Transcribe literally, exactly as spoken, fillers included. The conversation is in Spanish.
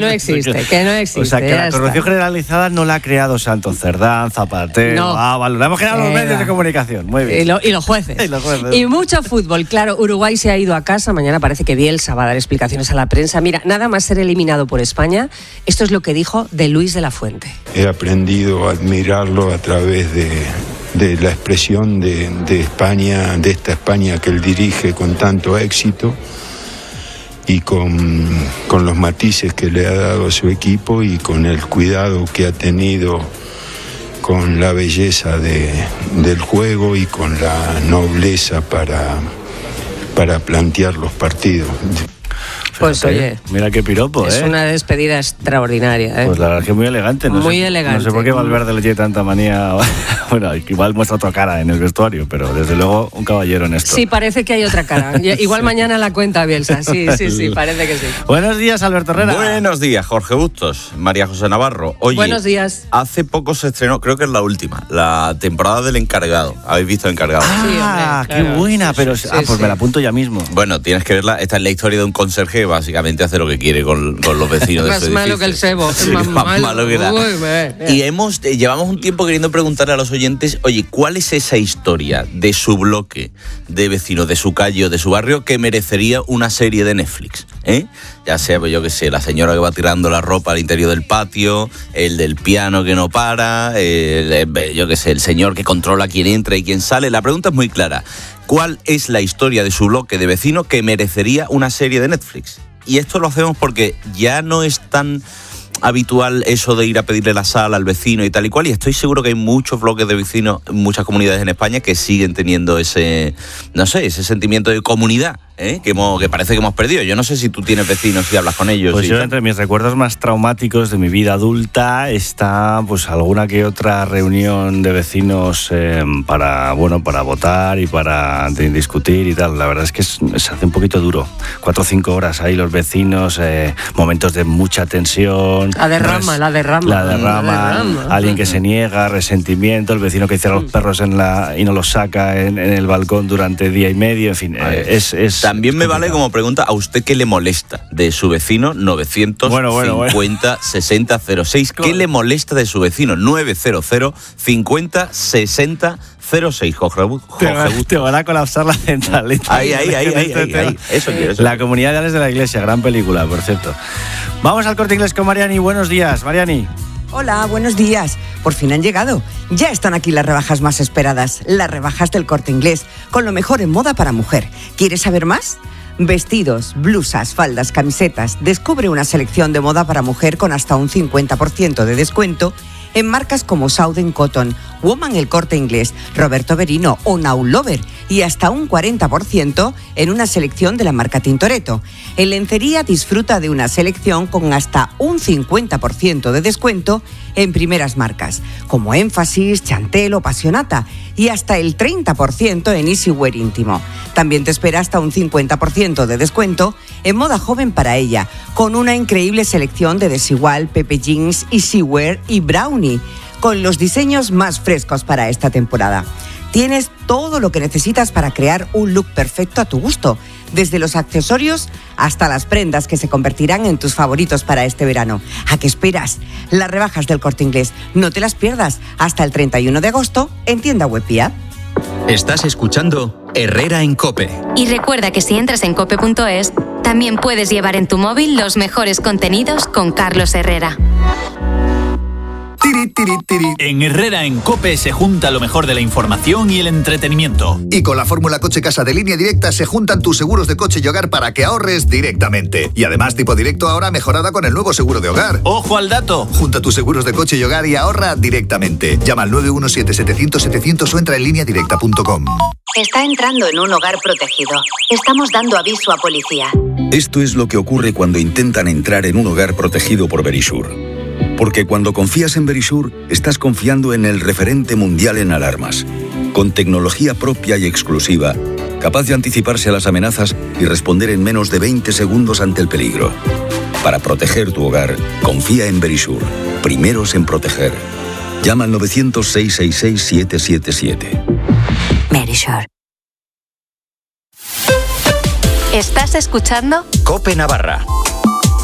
no existe, que no existe. O sea, que la corrupción está. generalizada no la ha creado Santos Cerdán, Zapatero, no. Ábalos, la hemos creado los medios de comunicación. Muy bien. Y, lo, y los jueces. y los jueces. Y mucho fútbol. Claro, Uruguay se ha ido a casa. Mañana parece que Bielsa va a dar explicaciones a la prensa. Mira, nada más ser eliminado por España, esto es lo que dijo de Luis de la Fuente. He aprendido a admirarlo a través de, de la expresión de, de España, de esta España que él dirige con tanto éxito y con, con los matices que le ha dado a su equipo y con el cuidado que ha tenido con la belleza de, del juego y con la nobleza para, para plantear los partidos. Pues Fíjate, oye, mira qué piropo, es ¿eh? una despedida extraordinaria, ¿eh? Pues la verdad es que muy elegante. No Muy sé, elegante. No sé por qué Valverde le tiene tanta manía. Bueno, igual muestra otra cara en el vestuario, pero desde luego un caballero en esto. Sí, parece que hay otra cara. Igual sí. Mañana la cuenta Bielsa. Sí, sí, sí, parece que sí. Buenos días, Alberto Herrera. Buenos días, Jorge Bustos, María José Navarro. Oye, buenos días. Hace poco se estrenó, creo que es la última, la temporada del Encargado. ¿Habéis visto el Encargado? Ah, sí, hombre, qué claro. buena, sí, pero sí, ah, pues sí. me la apunto ya mismo. Bueno, tienes que verla. Esta es la historia de un conserje que básicamente hace lo que quiere con, con los vecinos de más su edificio. malo que el sebo. Sí, más, más malo. malo que la... Uy, me, me. Y hemos, eh, llevamos un tiempo queriendo preguntarle a los oyentes, oye, ¿cuál es esa historia de su bloque, de vecinos, de su calle o de su barrio que merecería una serie de Netflix? ¿Eh? Ya sea, pues yo qué sé, la señora que va tirando la ropa al interior del patio, el del piano que no para, el, yo qué sé, el señor que controla quién entra y quién sale. La pregunta es muy clara. ¿Cuál es la historia de su bloque de vecinos que merecería una serie de Netflix? Y esto lo hacemos porque ya no es tan habitual eso de ir a pedirle la sal al vecino y tal y cual, y estoy seguro que hay muchos bloques de vecinos, muchas comunidades en España que siguen teniendo ese, no sé, ese sentimiento de comunidad, ¿eh? que, hemos, que parece que hemos perdido. Yo no sé si tú tienes vecinos y hablas con ellos. Pues y yo, tal. entre mis recuerdos más traumáticos de mi vida adulta está pues alguna que otra reunión de vecinos eh, para, bueno, para votar y para discutir y tal. La verdad es que es, se hace un poquito duro. Cuatro o cinco horas ahí los vecinos, eh, momentos de mucha tensión. La derrama, res, la derrama. La derrama, la derrama. alguien que se niega, resentimiento, el vecino que cierra los perros en la y no los saca en, en el balcón durante día y medio, en fin, eh, es, es... También me vale como pregunta, ¿a usted qué le molesta de su vecino novecientos cincuenta bueno, bueno, bueno. sesenta cero seis? ¿Qué le molesta de su vecino novecientos cincuenta sesenta cero seis? Jorge, Jorge Te, va, te van a colapsar la centralita. Ahí, ahí, ahí, ahí, ahí, ahí. Eso quiero, eso La quiero. Comunidad de Ales de la Iglesia, gran película, por cierto. Vamos al Corte Inglés con Mariani. Buenos días, Mariani. Hola, buenos días. Por fin han llegado. Ya están aquí las rebajas más esperadas, las rebajas del Corte Inglés, con lo mejor en moda para mujer. ¿Quieres saber más? Vestidos, blusas, faldas, camisetas. Descubre una selección de moda para mujer con hasta un cincuenta por ciento de descuento en marcas como Southern Cotton, Woman El Corte Inglés, Roberto Berino o Now Lover, y hasta un cuarenta por ciento en una selección de la marca Tintoretto. En lencería disfruta de una selección con hasta un cincuenta por ciento de descuento en primeras marcas, como Énfasis, Chantel o Passionata, y hasta el treinta por ciento en Easywear íntimo. También te espera hasta un cincuenta por ciento de descuento en moda joven para ella, con una increíble selección de Desigual, Pepe Jeans, Easywear y Brownie, con los diseños más frescos para esta temporada. Tienes todo lo que necesitas para crear un look perfecto a tu gusto, desde los accesorios hasta las prendas que se convertirán en tus favoritos para este verano. ¿A qué esperas? Las rebajas del Corte Inglés, no te las pierdas hasta el treinta y uno de agosto en tienda web y app. Estás escuchando Herrera en COPE. Y recuerda que si entras en cope punto es, también puedes llevar en tu móvil los mejores contenidos con Carlos Herrera. Tiri, tiri, tiri. En Herrera en COPE se junta lo mejor de la información y el entretenimiento. Y con la fórmula Coche Casa de Línea Directa se juntan tus seguros de coche y hogar para que ahorres directamente. Y además tipo directo ahora mejorada con el nuevo seguro de hogar. ¡Ojo al dato! Junta tus seguros de coche y hogar y ahorra directamente. Llama al nueve uno siete, setecientos, setecientos o entra en línea directa punto com. Está entrando en un hogar protegido. Estamos dando aviso a policía. Esto es lo que ocurre cuando intentan entrar en un hogar protegido por Verisure. Porque cuando confías en Verisure, estás confiando en el referente mundial en alarmas, con tecnología propia y exclusiva, capaz de anticiparse a las amenazas y responder en menos de veinte segundos ante el peligro. Para proteger tu hogar, confía en Verisure. Primeros en proteger. Llama al novecientos, seiscientos sesenta y seis, siete siete siete. Verisure. ¿Estás escuchando? COPE Navarra.